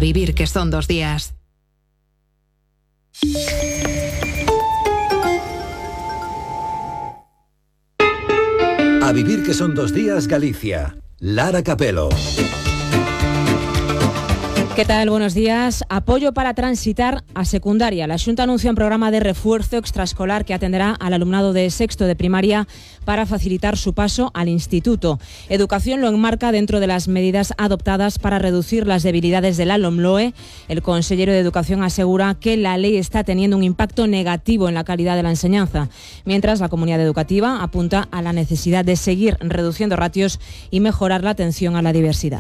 vivir que son 2 días. A vivir que son 2 días, Galicia. Lara Capelo. ¿Qué tal? Buenos días. Apoyo para transitar a secundaria. La Xunta anuncia un programa de refuerzo extraescolar que atenderá al alumnado de sexto de primaria para facilitar su paso al instituto. Educación lo enmarca dentro de las medidas adoptadas para reducir las debilidades de la LOMLOE. El consejero de Educación asegura que la ley está teniendo un impacto negativo en la calidad de la enseñanza, mientras la comunidad educativa apunta a la necesidad de seguir reduciendo ratios y mejorar la atención a la diversidad.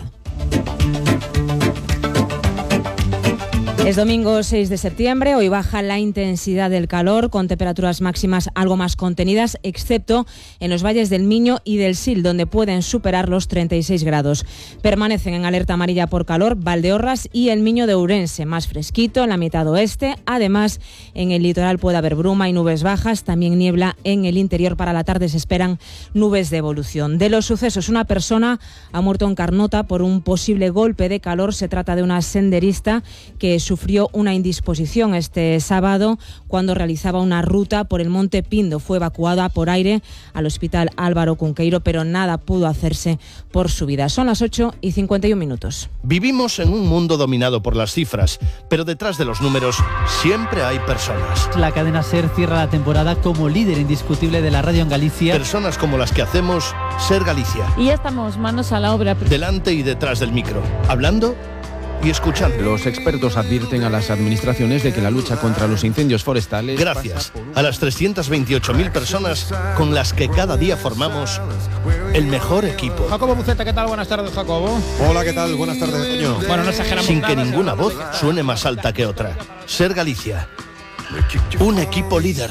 Es domingo 6 de septiembre, hoy baja la intensidad del calor con temperaturas máximas algo más contenidas, excepto en los valles del Miño y del Sil, donde pueden superar los 36 grados. Permanecen en alerta amarilla por calor Valdeorras y el Miño de Ourense, más fresquito en la mitad oeste. Además, en el litoral puede haber bruma y nubes bajas, también niebla en el interior. Para la tarde se esperan nubes de evolución. De los sucesos, una persona ha muerto en Carnota por un posible golpe de calor. Se trata de una senderista que sufrió una indisposición este sábado cuando realizaba una ruta por el Monte Pindo. Fue evacuada por aire al Hospital Álvaro Cunqueiro, pero nada pudo hacerse por su vida. Son las 8:51. Vivimos en un mundo dominado por las cifras, pero detrás de los números siempre hay personas. La cadena SER cierra la temporada como líder indiscutible de la radio en Galicia. Personas como las que hacemos SER Galicia. Y ya estamos manos a la obra. Delante y detrás del micro, hablando y escuchando. Los expertos advierten a las administraciones de que la lucha contra los incendios forestales... Gracias a las 328.000 personas con las que cada día formamos el mejor equipo. Jacobo Buceta, ¿qué tal? Buenas tardes, Jacobo. Hola, ¿qué tal? Buenas tardes, Toño. Bueno, no exageramos. Sin que ninguna voz suene más alta que otra. SER Galicia. Un equipo líder.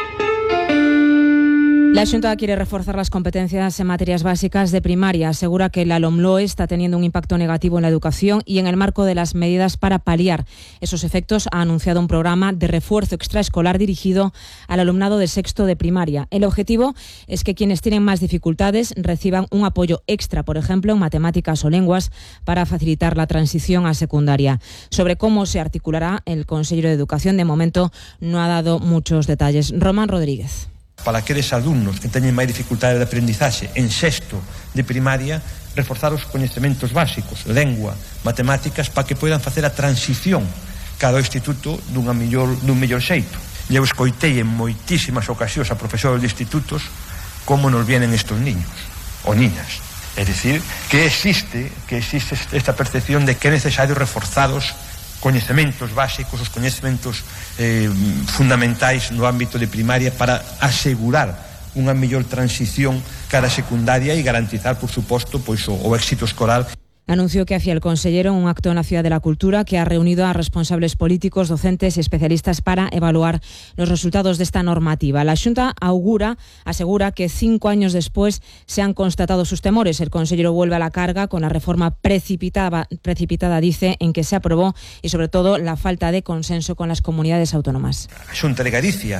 La Xunta quiere reforzar las competencias en materias básicas de primaria. Asegura que la LOMLOE está teniendo un impacto negativo en la educación y en el marco de las medidas para paliar esos efectos ha anunciado un programa de refuerzo extraescolar dirigido al alumnado de sexto de primaria. El objetivo es que quienes tienen más dificultades reciban un apoyo extra, por ejemplo, en matemáticas o lenguas, para facilitar la transición a secundaria. Sobre cómo se articulará, el consejero de Educación de momento no ha dado muchos detalles. Román Rodríguez. Para aqueles alumnos que teñen máis dificultade de aprendizaxe en sexto de primaria, reforzar os coñecementos básicos, lengua, matemáticas, para que poidan facer a transición cada instituto dun mellor xeito. Eu escoitei en moitísimas ocasións a profesores de institutos como nos vienen estes niños ou niñas. É dicir, que existe esta percepción de que é necesario reforzar os coñecementos básicos, os coñecementos fundamentais no ámbito de primaria para asegurar unha mellor transición cara a secundaria e garantizar, por suposto, pois o éxito escolar. Anunció que hacía el consejero un acto en la Ciudad de la Cultura que ha reunido a responsables políticos, docentes y especialistas para evaluar los resultados de esta normativa. La Xunta asegura que 5 años después se han constatado sus temores. El consejero vuelve a la carga con la reforma precipitada, dice, en que se aprobó y sobre todo la falta de consenso con las comunidades autónomas. A Xunta de Galicia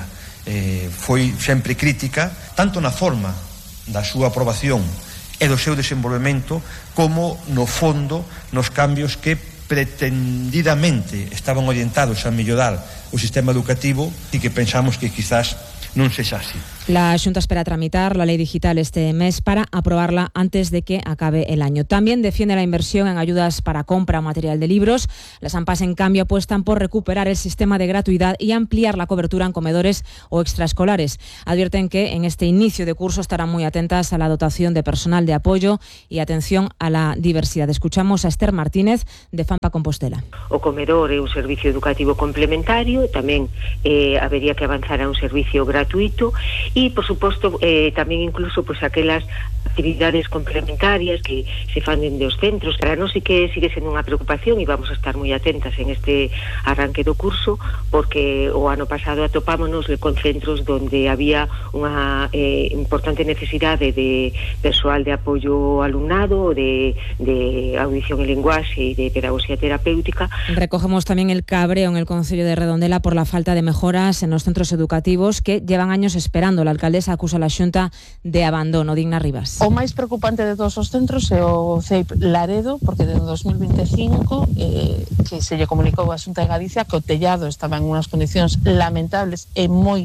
foi sempre crítica, tanto na forma da súa aprobación e do seu desenvolvemento como no fondo nos cambios que pretendidamente estaban orientados a mellorar o sistema educativo e que pensamos que quizás non sexa así. La Xunta espera tramitar la ley digital este mes para aprobarla antes de que acabe el año. También defiende la inversión en ayudas para compra o material de libros. Las AMPAs, en cambio, apuestan por recuperar el sistema de gratuidad y ampliar la cobertura en comedores o extraescolares. Advierten que en este inicio de curso estarán muy atentas a la dotación de personal de apoyo y atención a la diversidad. Escuchamos a Esther Martínez, de FAMPA Compostela. O comedor é un servicio educativo complementario, tamén habería que avanzar a un servicio gratuito e, por suposto, tamén incluso pues, aquelas actividades complementarias que se fan dende os centros. Para nós sí que sigue sendo unha preocupación e vamos a estar moi atentas en este arranque do curso, porque o ano pasado atopámonos con centros donde había unha importante necesidade de persoal de apoio ao alumnado, de audición e lenguaxe e de pedagogía terapéutica. Recogemos también el cabreo en el Concello de Redondela por la falta de mejoras en los centros educativos que llevan años esperando. la alcaldesa acusa a la Xunta de abandono. Digna Rivas. O máis preocupante de todos os centros é o CEIP Laredo, porque desde 2025 que se lle comunicou a Xunta de Galicia que o tellado estaba en unhas condicións lamentables e moi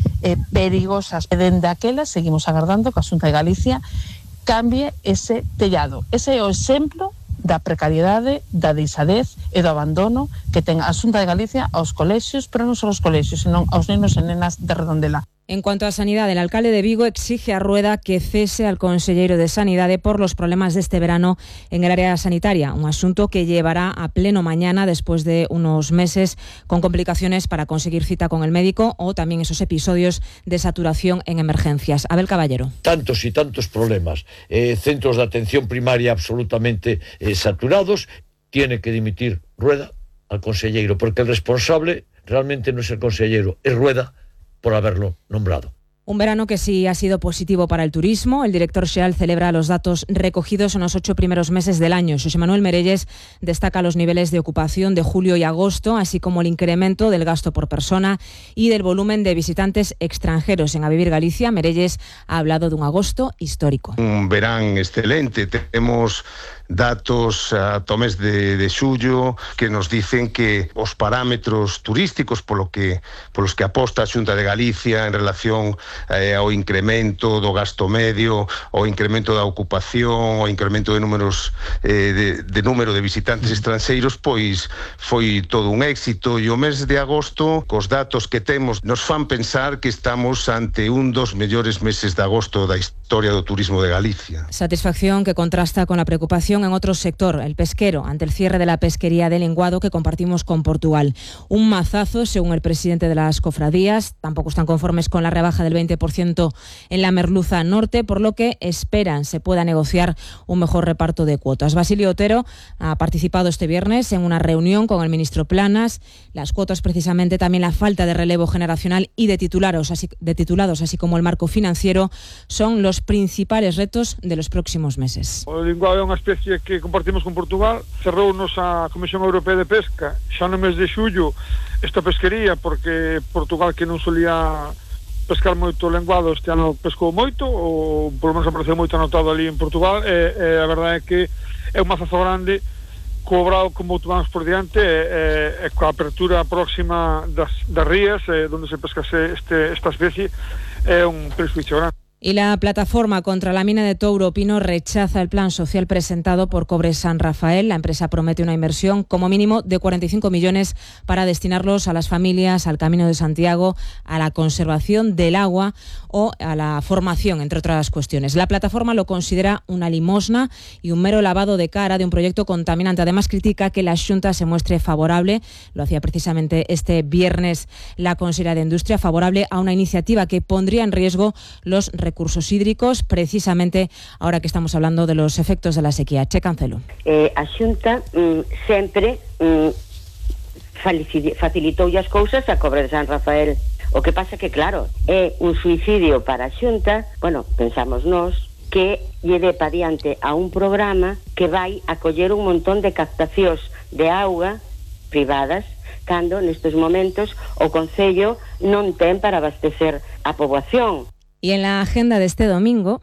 perigosas. E dende aquela seguimos agardando que a Xunta de Galicia cambie ese tellado. Ese é o exemplo da precariedade, da deixadez e do abandono que ten a Xunta de Galicia aos colexios, pero non só aos colexios, senón aos nenos e nenas de Redondela. En cuanto a sanidad, el alcalde de Vigo exige a Rueda que cese al conselleiro de Sanidade por los problemas de este verano en el área sanitaria, un asunto que llevará a pleno mañana después de unos meses con complicaciones para conseguir cita con el médico o también esos episodios de saturación en emergencias. Abel Caballero. Tantos y tantos problemas, centros de atención primaria absolutamente saturados, tiene que dimitir Rueda al conselleiro, porque el responsable realmente no es el conselleiro, es Rueda, por haberlo nombrado. Un verano que sí ha sido positivo para el turismo. El director xeral celebra los datos recogidos en los 8 primeros meses del año. Xosé Manuel Merelles destaca los niveles de ocupación de julio y agosto, así como el incremento del gasto por persona y del volumen de visitantes extranjeros. En A Vivir Galicia, Merelles ha hablado de un agosto histórico. Un verán excelente. Tenemos datos ata o mes de xullo que nos dicen que os parámetros turísticos polos que aposta a Xunta de Galicia en relación ao incremento do gasto medio, ao incremento da ocupación, ao incremento de números de número de visitantes estranxeiros, pois foi todo un éxito, e o mes de agosto, cos datos que temos, nos fan pensar que estamos ante un dos mellores meses de agosto da historia do turismo de Galicia. Satisfacción que contrasta con la preocupación en otro sector, el pesquero, ante el cierre de la pesquería de Lenguado que compartimos con Portugal. Un mazazo, según el presidente de las cofradías. Tampoco están conformes con la rebaja del 20% en la merluza norte, por lo que esperan se pueda negociar un mejor reparto de cuotas. Basilio Otero ha participado este viernes en una reunión con el ministro Planas. Las cuotas, precisamente, también la falta de relevo generacional y de titulados, así como el marco financiero, son los principales retos de los próximos meses. O linguado é unha especie que compartimos con Portugal. Cerrounos a Comisión Europea de Pesca xa no mes de xullo esta pesquería, porque Portugal, que non solía pescar moito lenguado, este ano pescou moito, ou polo menos apareceu moito anotado ali en Portugal, e a verdade é que é un mazazo grande cobrado como vamos por diante, e coa apertura próxima das rías onde se pescase esta especie, é un prejuicio grande. Y la plataforma contra la mina de Touro Pino rechaza el plan social presentado por Cobre San Rafael. La empresa promete una inversión como mínimo de 45 millones para destinarlos a las familias, al Camino de Santiago, a la conservación del agua o a la formación, entre otras cuestiones. La plataforma lo considera una limosna y un mero lavado de cara de un proyecto contaminante. Además, critica que la Xunta se muestre favorable, lo hacía precisamente este viernes la consejera de Industria, favorable a una iniciativa que pondría en riesgo los recursos hídricos, precisamente ahora que estamos hablando de los efectos de la sequía. Che Cancelo. A Xunta sempre facilitou as cousas a Cobre de San Rafael. O que pasa que, claro, é un suicidio para a Xunta, bueno, pensamos nós, que lle dé pa diante a un programa que vai a coller un montón de captacións de auga privadas, cando nestes momentos o Concello non ten para abastecer a poboación. Y en la agenda de este domingo,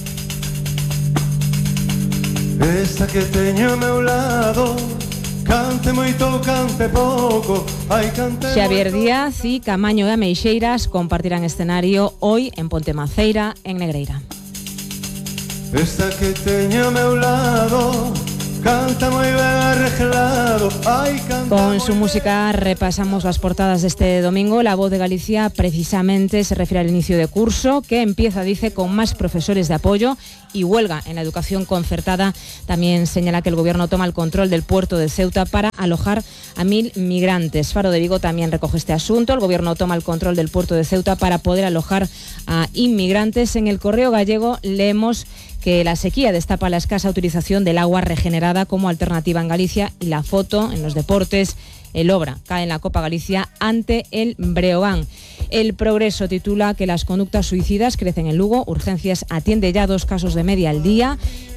esta que teño a meu lado, cante moito, cante pouco, ai cante. Xavier Díaz y Camaño e Ameixeiras compartirán escenario hoy en Ponte Maceira, en Negreira. Esta que teño a meu lado, canta moi ben arreglado. Con su música repasamos las portadas de este domingo. La Voz de Galicia precisamente se refiere al inicio de curso, que empieza, dice, con más profesores de apoyo y huelga en la educación concertada. También señala que el gobierno toma el control del puerto de Ceuta para alojar a 1.000 migrantes. Faro de Vigo también recoge este asunto. El gobierno toma el control del puerto de Ceuta para poder alojar a inmigrantes. En el Correo Gallego leemos que la sequía destapa la escasa utilización del agua regenerada como alternativa en Galicia, y la foto en los deportes. El Obra cae en la Copa Galicia ante el Breogán. El Progreso titula que las conductas suicidas crecen en Lugo. Urgencias atiende ya 2 casos de media al día.